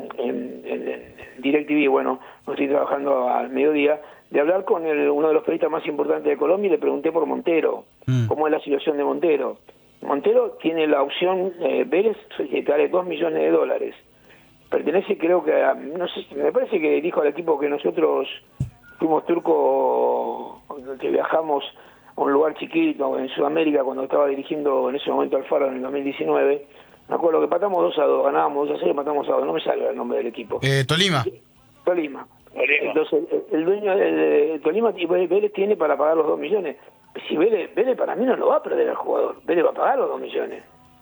en DirecTV, bueno, no estoy trabajando al mediodía, de hablar con uno de los periodistas más importantes de Colombia y le pregunté por Montero, cómo es la situación de Montero. Montero tiene la opción, Vélez, que vale $2 millones. Pertenece, creo que no sé, me parece que dijo al equipo que nosotros fuimos turco, que viajamos a un lugar chiquito en Sudamérica cuando estaba dirigiendo en ese momento Alfaro en el 2019. Me acuerdo que patamos 2-2, ganábamos 2-0, matamos 2-2, no me sale el nombre del equipo. Tolima. Entonces, el dueño de Tolima y Vélez tiene para pagar los 2 millones. Si Vélez para mí no lo va a perder al jugador, Vélez va a pagar los 2 millones.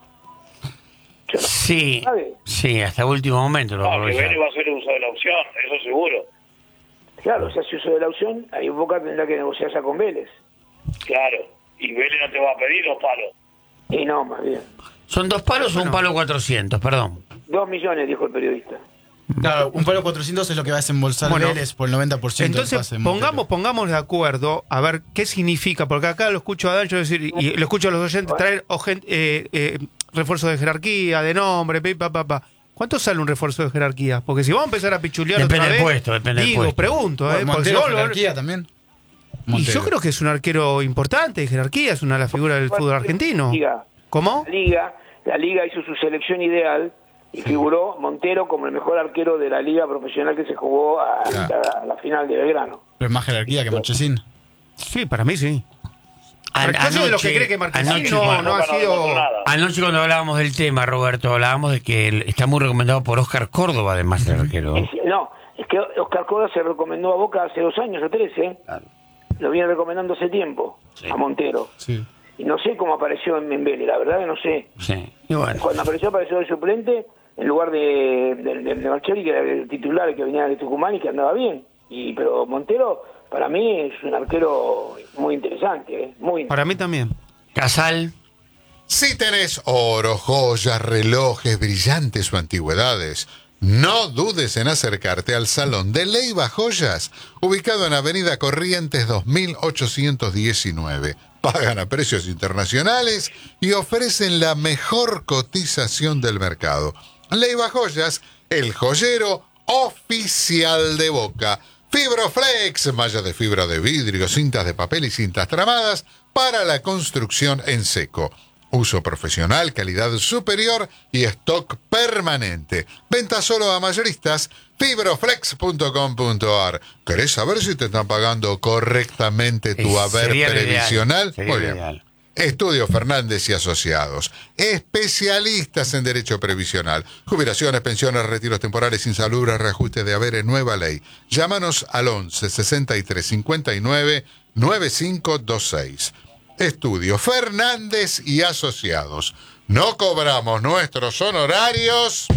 Sí, hasta último momento. Que Vélez va a hacer uso de la opción, eso seguro. Claro, si hace uso de la opción, ahí Boca tendrá que negociar ya con Vélez. Claro, y Vélez no te va a pedir 2 palos. Y no, más bien. ¿Son 2 palos o un palo 400? Perdón. 2 millones, dijo el periodista. Claro, un palo 400 es lo que va a desembolsar Vélez por el 90%. Entonces, pongamos de acuerdo a ver qué significa, porque acá lo escucho a Dancho decir, y lo escucho a los oyentes traer refuerzos de jerarquía, de nombre, ¿Cuánto sale un refuerzo de jerarquía? Porque si vamos a empezar a pichulear depende otra vez, del puesto, depende del puesto. Pregunto, Montero, si jerarquía también. Y yo creo que es un arquero importante de jerarquía, es una de las figuras del fútbol argentino. ¿Cómo? La Liga hizo su selección ideal y figuró Montero como el mejor arquero de la Liga profesional que se jugó a la final de Belgrano. Pero es más jerarquía que Marchesín. Sí, para mí sí. Anoche, de lo que cree que Marchesín no ha sido... Anoche cuando hablábamos del tema, Roberto, hablábamos de que está muy recomendado por Oscar Córdoba, además del arquero. Es que Oscar Córdoba se recomendó a Boca hace 2 años o 3, Claro. Lo viene recomendando hace tiempo, a Montero. Sí. Y no sé cómo apareció en Vélez, la verdad que no sé. Sí. Y bueno. Cuando apareció de suplente en lugar de Marcelli, que era el titular que venía de Tucumán y que andaba bien. Pero Montero, para mí, es un arquero muy interesante. Para mí también. Casal. Si tenés oro, joyas, relojes, brillantes o antigüedades, no dudes en acercarte al Salón de Leiva Joyas, ubicado en Avenida Corrientes 2819. Pagan a precios internacionales y ofrecen la mejor cotización del mercado. Leiva Joyas, el joyero oficial de Boca. Fibroflex, malla de fibra de vidrio, cintas de papel y cintas tramadas para la construcción en seco. Uso profesional, calidad superior y stock permanente. Venta solo a mayoristas. Fibroflex.com.ar. ¿Querés saber si te están pagando correctamente tu haber previsional? Muy bien. Ideal. Estudio Fernández y Asociados. Especialistas en derecho previsional. Jubilaciones, pensiones, retiros temporales, insalubres, reajuste de haberes, nueva ley. Llámanos al 11 63 59 9526. Estudio Fernández y Asociados. No cobramos nuestros honorarios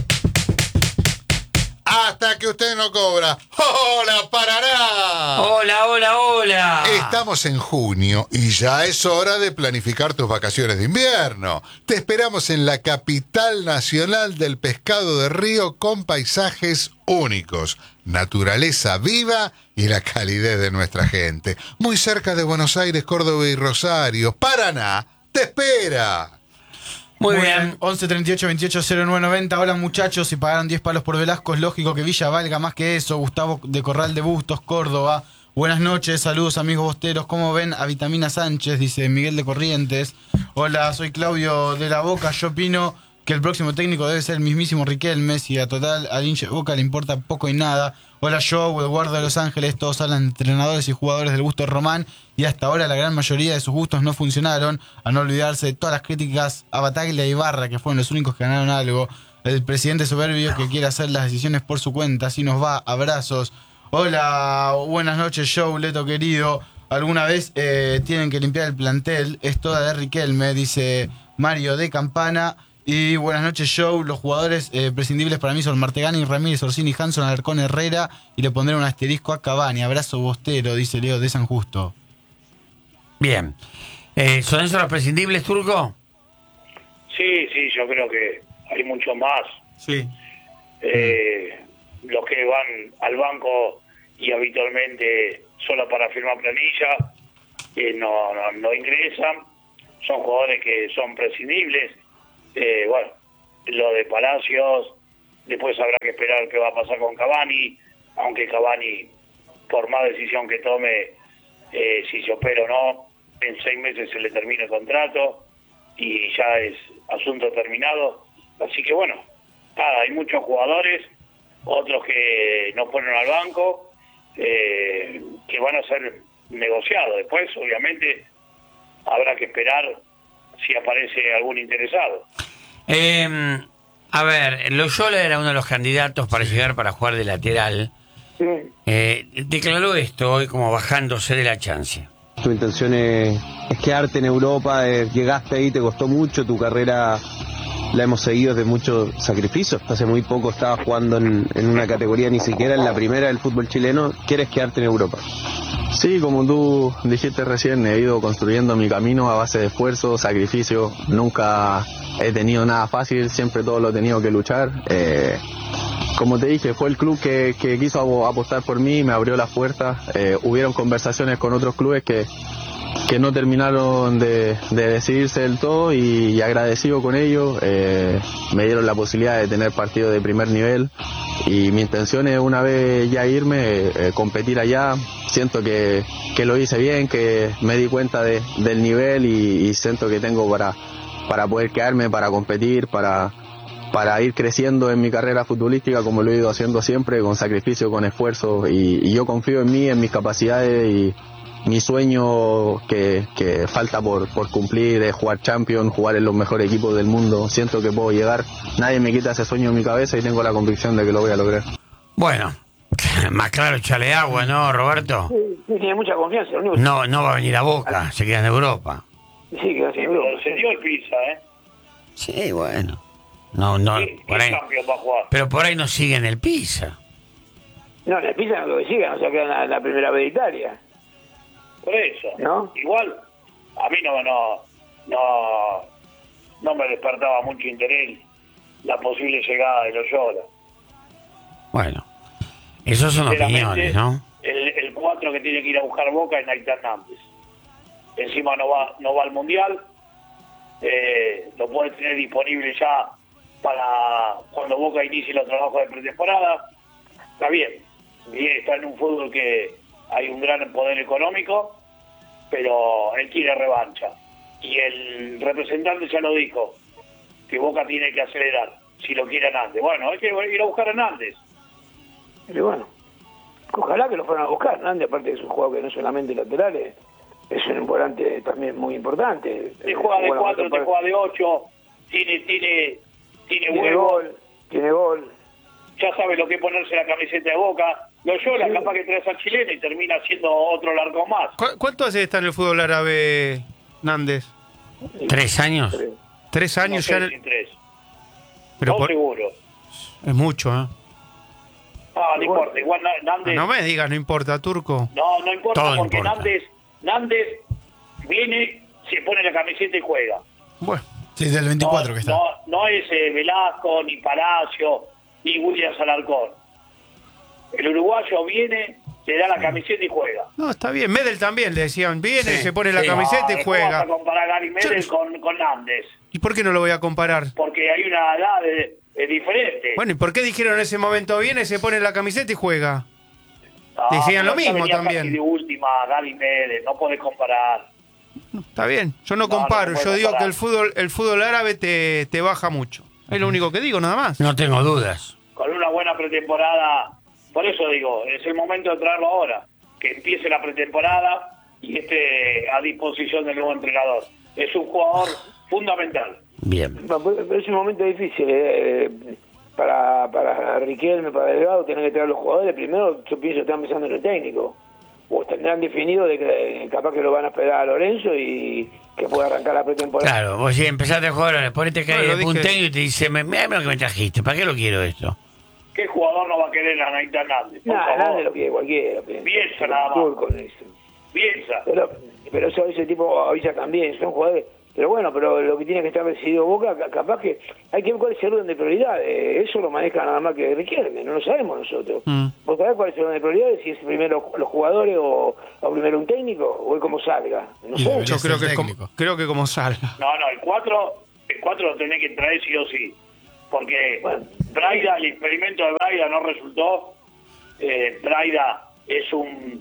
hasta que usted no cobra. ¡Hola, Paraná! ¡Hola! Estamos en junio y ya es hora de planificar tus vacaciones de invierno. Te esperamos en la capital nacional del pescado de río con paisajes únicos, naturaleza viva y la calidez de nuestra gente. Muy cerca de Buenos Aires, Córdoba y Rosario. Paraná te espera. Muy bien. 11 38 28 09 90. Hola muchachos, si pagaron 10 palos por Velasco, es lógico que Villa valga más que eso. Gustavo de Corral de Bustos, Córdoba. Buenas noches, saludos amigos bosteros. ¿Cómo ven a Vitamina Sánchez? Dice Miguel de Corrientes. Hola, soy Claudio de la Boca. Yo opino que el próximo técnico debe ser el mismísimo Riquelme. Y a total al hincha de Boca le importa poco y nada. Hola Joe, Eduardo de Los Ángeles. Todos hablan de entrenadores y jugadores del gusto de Román. Y hasta ahora la gran mayoría de sus gustos no funcionaron. A no olvidarse de todas las críticas a Bataglia y Ibarra, que fueron los únicos que ganaron algo. El presidente soberbio que quiere hacer las decisiones por su cuenta. Así nos va. Abrazos. Hola, buenas noches Joe, Leto querido. ¿Alguna vez tienen que limpiar el plantel? Es toda de Riquelme, dice Mario de Campana. Y buenas noches, Joe. Los jugadores prescindibles para mí son Martegani, Ramírez, Orsini, Hanson, Alarcón, Herrera. Y le pondré un asterisco a Cavani. Abrazo bostero, dice Leo de San Justo. Bien. ¿Son esos los prescindibles, Turco? Sí, yo creo que hay mucho más. Sí. Los que van al banco y habitualmente solo para firmar planilla, no ingresan. Son jugadores que son prescindibles. Bueno, lo de Palacios, Después habrá que esperar qué va a pasar con Cavani, aunque Cavani, por más decisión que tome, si se opera o no, en 6 meses se le termina el contrato y ya es asunto terminado. Así que bueno, nada, hay muchos jugadores, otros que no fueron al banco, que van a ser negociados. Después, obviamente, habrá que esperar si aparece algún interesado. A ver, Loyola era uno de los candidatos para llegar para jugar de lateral. Sí. Declaró esto hoy como bajándose de la chance. Tu intención es quedarte en Europa, llegaste ahí, te costó mucho, tu carrera la hemos seguido desde mucho sacrificio. Hace muy poco estabas jugando en una categoría, ni siquiera en la primera del fútbol chileno. ¿Quieres quedarte en Europa? Sí, como tú dijiste recién, he ido construyendo mi camino a base de esfuerzo, sacrificio. Nunca he tenido nada fácil, siempre todo lo he tenido que luchar. Como te dije, fue el club que quiso apostar por mí, me abrió las puertas. Hubieron conversaciones con otros clubes que no terminaron de decidirse del todo y agradecido con ellos. Me dieron la posibilidad de tener partidos de primer nivel y mi intención es una vez ya irme, competir allá. Siento que lo hice bien, que me di cuenta del nivel y siento que tengo para poder quedarme, para competir, para ir creciendo en mi carrera futbolística como lo he ido haciendo siempre, con sacrificio, con esfuerzo, y yo confío en mí, en mis capacidades, y mi sueño que falta por cumplir es jugar Champions, jugar en los mejores equipos del mundo. Siento que puedo llegar, nadie me quita ese sueño en mi cabeza y tengo la convicción de que lo voy a lograr. Bueno, más claro, echale agua, ¿no, Roberto? Sí, tiene mucha confianza. No va a venir a Boca, se queda en Europa. Sí, queda en Europa. Pero se dio el Pisa, ¿eh? Sí, bueno. No, por ahí, Champions va a jugar? pero por ahí no sigue en el Pisa. No, en el Pisa no lo que siga, no se queda en la primera vez de Italia. Por eso. ¿No? Igual, a mí no me despertaba mucho interés la posible llegada de Loyola. Bueno, esos son opiniones, ¿no? El 4 que tiene que ir a buscar Boca es Naita Hernández. Encima no va al Mundial. Lo puede tener disponible ya para cuando Boca inicie los trabajos de pretemporada. Está bien, está en un fútbol que hay un gran poder económico, pero él quiere revancha. Y el representante ya lo dijo, que Boca tiene que acelerar, si lo quiere Hernández. Bueno, hay que ir a buscar a Hernández. Y bueno, ojalá que lo fueran a buscar. Hernández, aparte de es un jugador que no solamente laterales, es un volante también muy importante. Te juega de 4, te juega de 8, tiene huevo. Tiene gol. Ya sabe lo que es ponerse la camiseta de Boca. Loyola, sí. Capaz que traes al chileno y termina siendo otro largo más. ¿Cuánto hace que está en el fútbol árabe, Nández? 3 años. 3 años no ya. Sé si 3. Pero no seguro. Es mucho, ¿eh? No importa. Igual Nández. No me digas, no importa, Turco. No importa. Todo porque importa. Nández viene, se pone la camiseta y juega. Bueno. Sí, del 24 que está. No es Velasco, ni Palacio, ni William Alarcón. El uruguayo viene, le da la camiseta y juega. No, está bien. Medel también le decían, viene, Sí, se pone la camiseta y juega. Vas a comparar a Gary Medel con Nández. ¿Y por qué no lo voy a comparar? Porque hay una edad diferente. Bueno, ¿y por qué dijeron en ese momento viene, se pone la camiseta y juega? Decían lo mismo venía también. Casi de última, Gary Medel, no podés comparar. Está bien, yo no comparo, no yo digo comparar. que el fútbol árabe te baja mucho. Es lo único que digo, nada más. No tengo dudas. Con una buena pretemporada, por eso digo, es el momento de traerlo ahora, que empiece la pretemporada y esté a disposición del nuevo entrenador. Es un jugador fundamental. Bien. Pero es un momento difícil para Riquelme, para Delgado, tienen que traer los jugadores. Primero, yo pienso que están pensando en el técnico. O tendrán definido de que capaz que lo van a esperar a Lorenzo y que pueda arrancar la pretemporada. Claro, vos si empezaste a jugar, ponete que Bueno, hay un dije- técnico y te dice, mira lo que me trajiste, ¿para qué lo quiero esto? ¿Qué jugador no va a querer a Naita Hernández? Por Nada, favor. Hernández lo quiere cualquiera. Bielsa nada más. Turco, eso. Piensa. Pero eso, ese tipo avisa también, son jugadores. Pero bueno, pero lo que tiene que estar decidido Boca, capaz que hay que ver cuál es el orden de prioridades. Eso lo maneja nada más que Riquelme, no lo sabemos nosotros. ¿Vos sabés cuál es el orden de prioridades? Si es primero los jugadores o primero un técnico, o es como salga. No Y sé. debería Yo ser técnico. creo que como salga. No, el 4 lo tenés que traer sí o sí. porque Braida, el experimento de Braida no resultó. Braida es un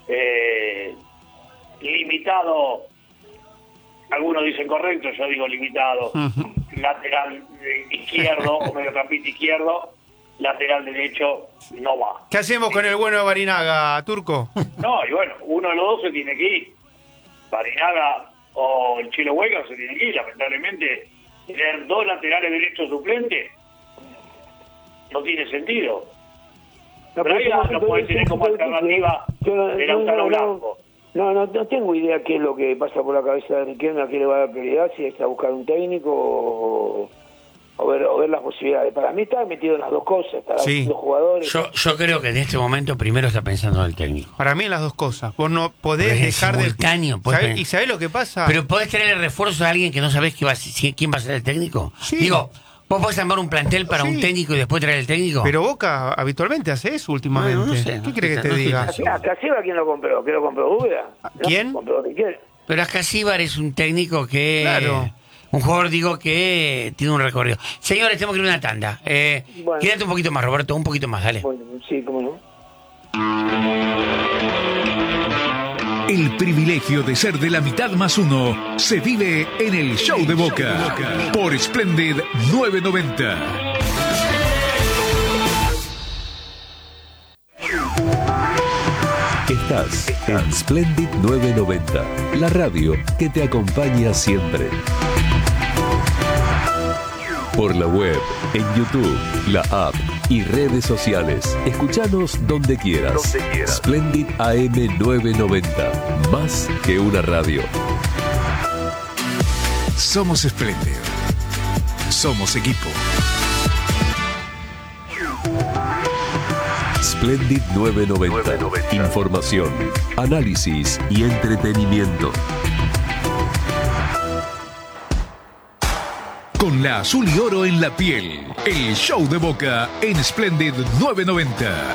limitado, algunos dicen correcto, yo digo limitado, lateral izquierdo o mediocampista izquierdo, lateral derecho no va. ¿Qué hacemos con el bueno de Barinaga, Turco? No, y bueno, uno de los dos se tiene que ir. Barinaga o el Chilo Hueca se tiene que ir. Lamentablemente, tener dos laterales derechos suplentes no tiene sentido. Braida no puede tener como alternativa de Lautaro Blanco. No tengo idea qué es lo que pasa por la cabeza de Riquelme, a qué le va a dar prioridad, si está a buscar un técnico o ver las posibilidades. Para mí está metido en las dos cosas, está los jugadores. Yo creo que en este momento primero está pensando en el técnico. Para mí en las dos cosas. Vos no podés dejar de... ¿Y sabés lo que pasa? Pero podés tener el refuerzo de alguien que no sabés quién va a ser el técnico. Sí. Digo, vos podés armar un plantel para un técnico y después traer el técnico. Pero Boca habitualmente hace eso últimamente. No sé, ¿Qué crees que te diga? ¿A Casíbar quién lo compró? ¿Quién lo compró? ¿Úbeda? ¿Quién? Compró Riquelme. Pero Ascasíbar es un técnico que... Claro. Un jugador, digo, que tiene un recorrido. Señores, tenemos que ir a una tanda. Quédate un poquito más, Roberto, un poquito más, dale. Bueno, sí, cómo no. El privilegio de ser de la mitad más uno se vive en el Show de Boca por Splendid 990. Estás en Splendid 990, la radio que te acompaña siempre. Por la web, en YouTube, la app y redes sociales. Escuchanos donde quieras. Splendid AM 990, más que una radio. Somos Splendid. Somos equipo. Splendid 990. Información, análisis y entretenimiento. Con la azul y oro en la piel, el Show de Boca en Splendid 990.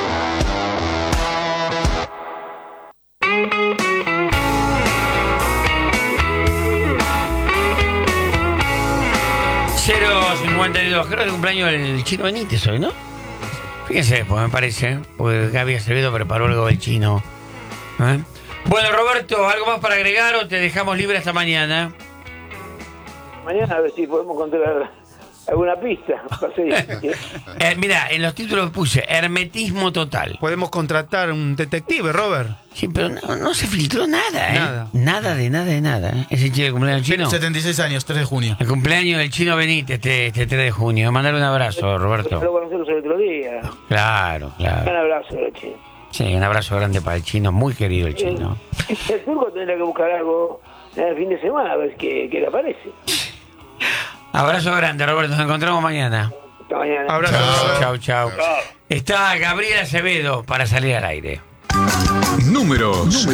...052, creo que el cumpleaños del Chino Benítez hoy, ¿no? Fíjense, pues me parece, porque Gaby Acevedo preparó algo del Chino. Bueno, Roberto, ¿algo más para agregar o te dejamos libre hasta mañana? Mañana a ver si podemos encontrar alguna pista. Mira, en los títulos puse hermetismo total. Podemos contratar un detective, Robert. Sí, pero no se filtró nada, Nada de nada. ¿Es el cumpleaños del Chino? 76 años, 3 de junio. El cumpleaños del Chino Benítez, este 3 de junio. Mandar un abrazo, Roberto. Lo conocemos el otro día. Claro. Un abrazo, Chino. Sí, un abrazo grande para el Chino, muy querido el Chino. El Turco tendrá que buscar algo en el fin de semana, a ver qué le aparece. Abrazo grande, Roberto. Nos encontramos mañana. Hasta mañana. Abrazo. Chau. Está Gabriel Acevedo para salir al aire. Números.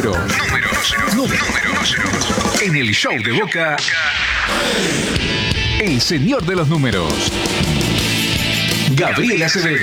En el Show de Boca, el señor de los números, Gabriel Acevedo.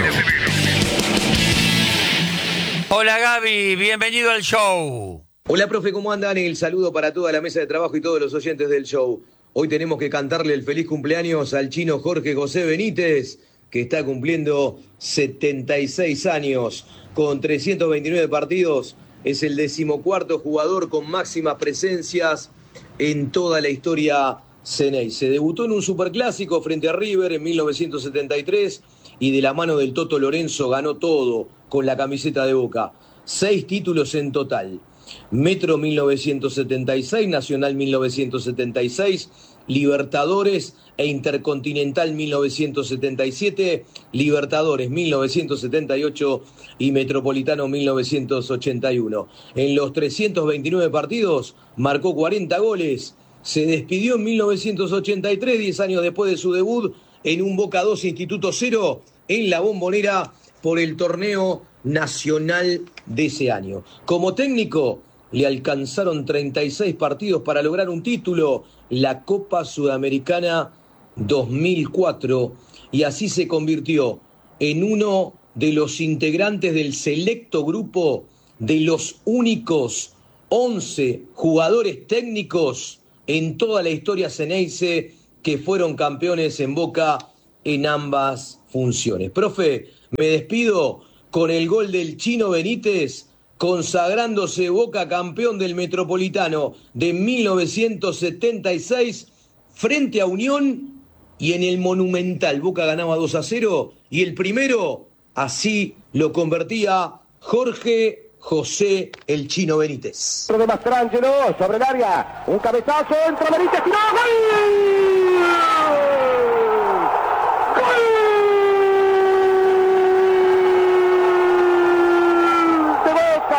Hola Gaby, bienvenido al show. Hola profe, ¿cómo andan? El saludo para toda la mesa de trabajo y todos los oyentes del show. Hoy tenemos que cantarle el feliz cumpleaños al chino Jorge José Benítez, que está cumpliendo 76 años. Con 329 partidos, es el 14º jugador con máximas presencias en toda la historia Ceney. Se debutó en un superclásico frente a River en 1973 y de la mano del Toto Lorenzo ganó todo con la camiseta de Boca. 6 títulos en total. Metro 1976, Nacional 1976, Libertadores e Intercontinental 1977, Libertadores 1978 y Metropolitano 1981. En los 329 partidos marcó 40 goles. Se despidió en 1983, 10 años después de su debut, en un Boca 2 Instituto 0 en la Bombonera por el torneo nacional de ese año. Como técnico, le alcanzaron 36 partidos para lograr un título, la Copa Sudamericana 2004, y así se convirtió en uno de los integrantes del selecto grupo de los únicos 11 jugadores técnicos en toda la historia ceneice que fueron campeones en Boca en ambas funciones. Profe, me despido con el gol del Chino Benítez, consagrándose Boca campeón del Metropolitano de 1976 frente a Unión, y en el Monumental Boca ganaba 2-0 y el primero así lo convertía Jorge José el Chino Benítez. De Mastrangelo sobre el área, un cabezazo, entra Benítez, tiró, ¡gol! ¡Gol! De Boca.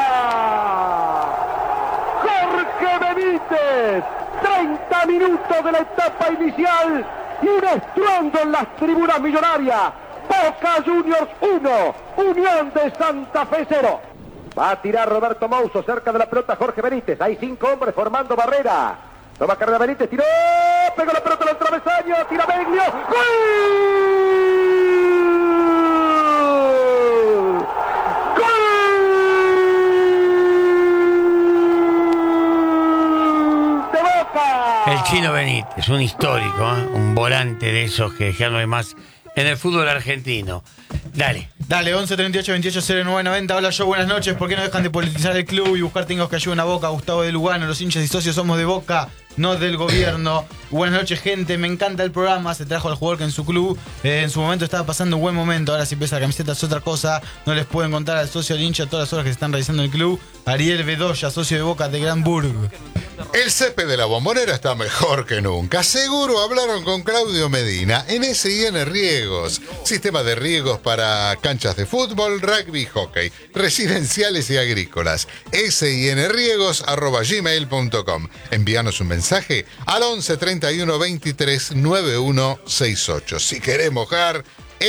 Jorge Benítez, 30 minutos de la etapa inicial y un estruendo en las tribunas millonarias. Boca Juniors 1, Unión de Santa Fe 0. Va a tirar Roberto Mouso cerca de la pelota Jorge Benítez. Hay 5 hombres formando barrera. Toma carrera Benítez, tiró, pegó la pelota al travesaño, tira Beglio. ¡Gol! ¡Gol! ¡De Boca! El Chino Benítez, un histórico, un volante de esos que ya no hay más en el fútbol argentino. Dale. Dale, 11 38 28 09 90. Hola, yo, buenas noches. ¿Por qué no dejan de politizar el club y buscar técnicos que ayuden a Boca? Gustavo de Lugano, los hinchas y socios somos de Boca, no del gobierno. Buenas noches, gente. Me encanta el programa. Se trajo al jugador que en su club en su momento estaba pasando un buen momento. Ahora si pesa la camiseta es otra cosa. No les pueden contar al socio del hincha todas las horas que se están realizando en el club. Ariel Bedoya, socio de Boca de Granburg. El césped de la Bombonera está mejor que nunca. Seguro hablaron con Claudio Medina en S&N Riegos. Sistema de riegos para canchas de fútbol, rugby, hockey, residenciales y agrícolas. sinriegos@gmail.com. Envíanos un mensaje al 11 31 23 9168. Si querés mojar,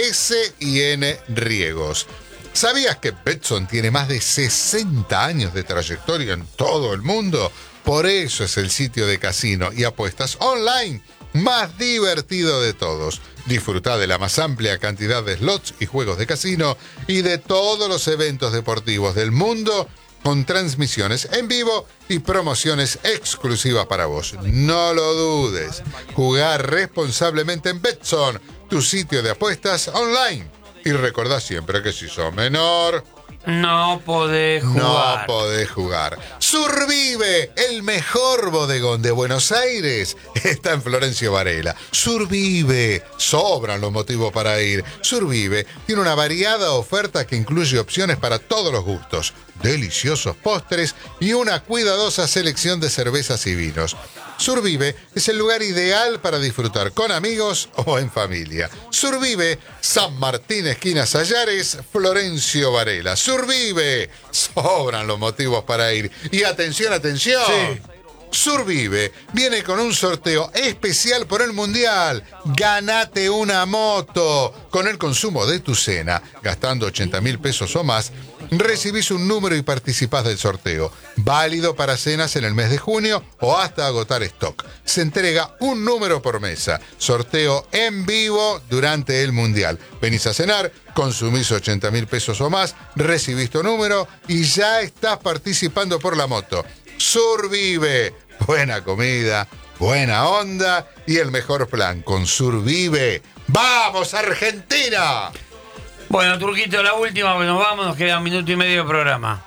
S&N Riegos. ¿Sabías que Betson tiene más de 60 años de trayectoria en todo el mundo? Por eso es el sitio de casino y apuestas online más divertido de todos. Disfruta de la más amplia cantidad de slots y juegos de casino y de todos los eventos deportivos del mundo con transmisiones en vivo y promociones exclusivas para vos. No lo dudes. Jugar responsablemente en Betson, tu sitio de apuestas online. Y recordá siempre que si sos menor, no podés jugar. No podés jugar. Survive, el mejor bodegón de Buenos Aires, está en Florencio Varela. Survive, sobran los motivos para ir. Survive tiene una variada oferta que incluye opciones para todos los gustos, deliciosos postres y una cuidadosa selección de cervezas y vinos. Survive es el lugar ideal para disfrutar con amigos o en familia. Survive, San Martín, esquina Sallares, Florencio Varela. Survive, sobran los motivos para ir. Y atención, atención. Sí. Survive viene con un sorteo especial por el Mundial. Ganate una moto. Con el consumo de tu cena, gastando 80.000 pesos o más, recibís un número y participás del sorteo. Válido para cenas en el mes de junio o hasta agotar stock. Se entrega un número por mesa. Sorteo en vivo durante el Mundial. Venís a cenar, consumís 80.000 pesos o más, recibís tu número y ya estás participando por la moto. Survive, buena comida, buena onda y el mejor plan con Survive. ¡Vamos, Argentina! Bueno, Turquito, la última, pues nos vamos, nos queda 1 minuto y medio de programa.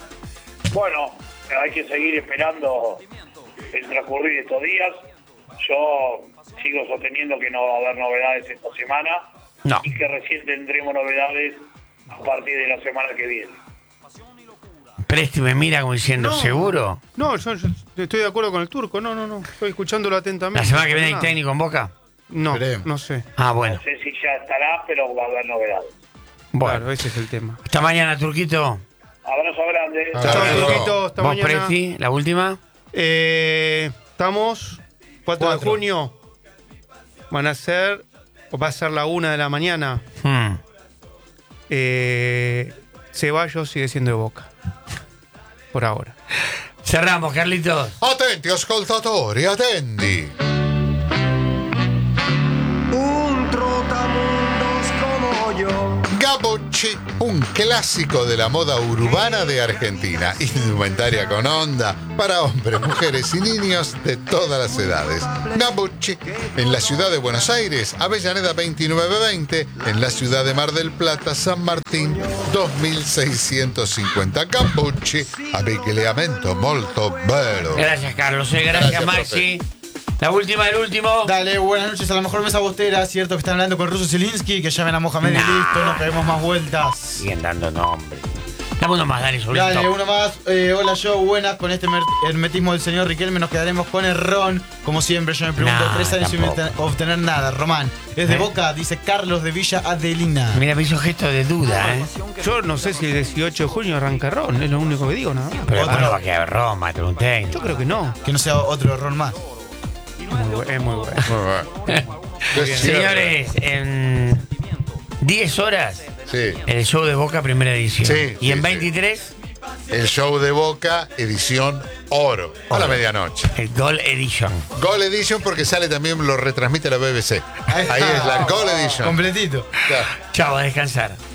Bueno, hay que seguir esperando el transcurrir de estos días. Yo sigo sosteniendo que no va a haber novedades esta semana. No. Y que recién tendremos novedades a partir de la semana que viene. Presti me mira como diciendo, No. ¿seguro? No, yo estoy de acuerdo con el turco. No. Estoy escuchándolo atentamente. ¿La semana que viene hay Nada. técnico en Boca? No, Esperemos. no sé. Ah, bueno. No sé si ya estará, pero va a haber novedades. Bueno, Claro, ese es el tema. hasta mañana, Turquito. Abrazo grande. Abrazo. Chao, Turquito. Hasta ¿Vos, mañana. Presti, la última? Estamos 4 de junio. Va a ser la 1 de la mañana. Ceballos sigue siendo de Boca. Por ahora. Cerramos, Carlitos. Attenti ascoltatori, attendi. Un trotamundos como yo. Gabbo Gambucci, un clásico de la moda urbana de Argentina. Indumentaria con onda para hombres, mujeres y niños de todas las edades. Gambucci, en la ciudad de Buenos Aires, Avellaneda 2920, en la ciudad de Mar del Plata, San Martín 2650. Gambucci, abbigliamento molto bello. Gracias, Carlos. Gracias, Maxi. Profe. La última, el último. Dale, buenas noches a la mejor mesa bostera. Cierto que están hablando con Russo Zielinski, que llamen a Mohamed y listo, no queremos más vueltas. Siguen dando nombres. Dame uno más, dale, solito. Dale, uno más. Hola, yo, buenas. Con este hermetismo del señor Riquelme nos quedaremos con el ron. Como siempre, yo me pregunto, 3 años sin obtener nada. Román, es de Boca, dice Carlos de Villa Adelina. Mira, me hizo gesto de duda, ¿eh? Yo no sé si el 18 de junio arranca ron, es lo único que digo, ¿no? Pero no va a quedar Roma, pregunté. Yo creo que no. Que no sea otro ron más. Es muy bueno. Señores, en 10 horas, el show de Boca, primera edición. Y en 23, el show de Boca, edición oro. A la medianoche. El Gold Edition. Gold Edition porque sale también, lo retransmite la BBC. Ahí es la Gold Edition. Completito. Chao, a descansar.